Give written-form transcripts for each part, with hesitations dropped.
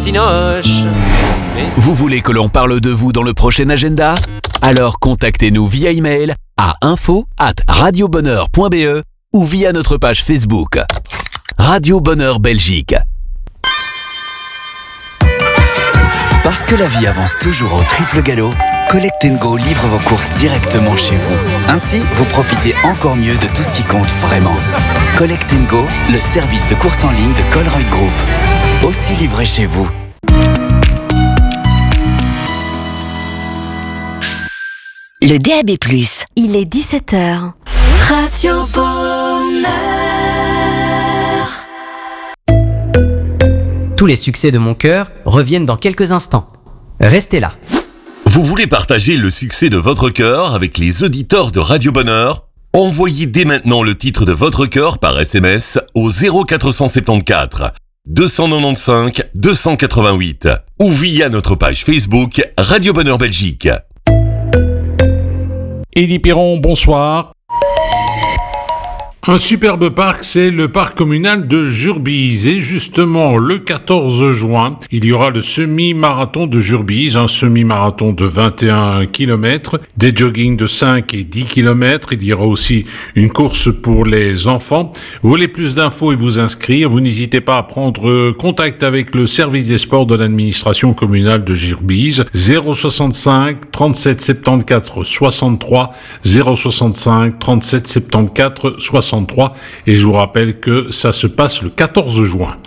cinoche. Vous voulez que l'on parle de vous dans le prochain agenda ? Alors contactez-nous via email à info@radiobonheur.be ou via notre page Facebook. Radio Bonheur Belgique. Parce que la vie avance toujours au triple galop, Collect & Go livre vos courses directement chez vous. Ainsi, vous profitez encore mieux de tout ce qui compte vraiment. Collect & Go, le service de course en ligne de Colruyt Group. Aussi livré chez vous. Le DAB+, il est 17h. Radio Bonheur. Tous les succès de mon cœur reviennent dans quelques instants. Restez là. Vous voulez partager le succès de votre cœur avec les auditeurs de Radio Bonheur ? Envoyez dès maintenant le titre de votre cœur par SMS au 0474 295 288 ou via notre page Facebook Radio Bonheur Belgique. Élie Perron, bonsoir. Un superbe parc, c'est le parc communal de Jurbise. Et justement, le 14 juin, il y aura le semi-marathon de Jurbise, un semi-marathon de 21 km, des joggings de 5 et 10 km. Il y aura aussi une course pour les enfants. Vous voulez plus d'infos et vous inscrire, vous n'hésitez pas à prendre contact avec le service des sports de l'administration communale de Jurbise. 065 37 74 63 065 37 74 63. Et je vous rappelle que ça se passe le 14 juin.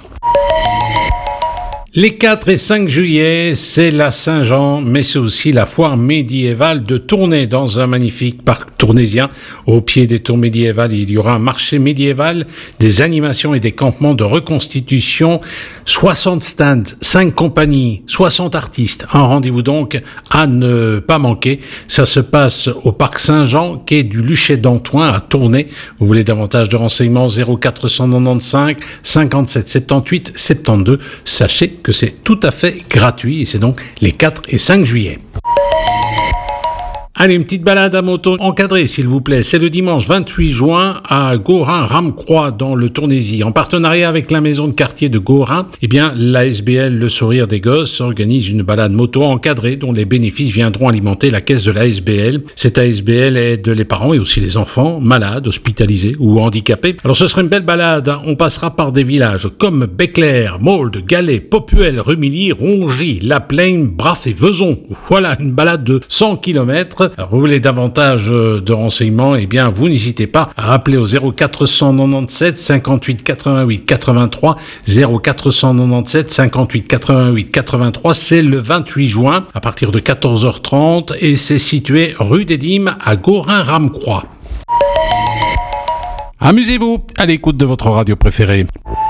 Les 4 et 5 juillet, c'est la Saint-Jean, mais c'est aussi la foire médiévale de Tournai, dans un magnifique parc tournaisien. Au pied des tours médiévales, il y aura un marché médiéval, des animations et des campements de reconstitution, 60 stands, 5 compagnies, 60 artistes. Un rendez-vous donc à ne pas manquer. Ça se passe au parc Saint-Jean, quai du Luchet d'Antoing à Tournai. Vous voulez davantage de renseignements, 0495 57 78 72. Sachez que c'est tout à fait gratuit et c'est donc les 4 et 5 juillet. Allez, une petite balade à moto encadrée, s'il vous plaît. C'est le dimanche 28 juin à Gorin-Ramcroix, dans le Tournaisis. En partenariat avec la maison de quartier de Gorin, l'ASBL Le Sourire des Gosses organise une balade moto encadrée dont les bénéfices viendront alimenter la caisse de l'ASBL. Cette ASBL aide les parents et aussi les enfants malades, hospitalisés ou handicapés. Alors ce sera une belle balade. On passera par des villages comme Béclair, Maulde, Galais, Popuel, Rumilly, Rongy, La Plaine, Braff et Vezon. Voilà, une balade de 100 km. Alors, vous voulez davantage de renseignements, vous n'hésitez pas à appeler au 0497 58 88 83 0497 58 88 83. C'est le 28 juin à partir de 14h30 et c'est situé rue des Dîmes à Gorin-Ramcroix. Amusez-vous à l'écoute de votre radio préférée.